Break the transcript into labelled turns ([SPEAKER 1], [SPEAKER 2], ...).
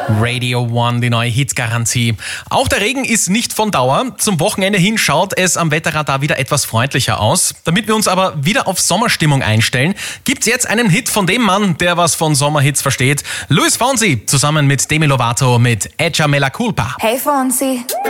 [SPEAKER 1] Radio One, die neue Hitgarantie. Auch der Regen ist nicht von Dauer. Zum Wochenende hin schaut es am Wetterradar wieder etwas freundlicher aus. Damit wir uns aber wieder auf Sommerstimmung einstellen, gibt's jetzt einen Hit von dem Mann, der was von Sommerhits versteht. Luis Fonsi zusammen mit Demi Lovato mit Echa Me La Culpa.
[SPEAKER 2] Hey Fonsi.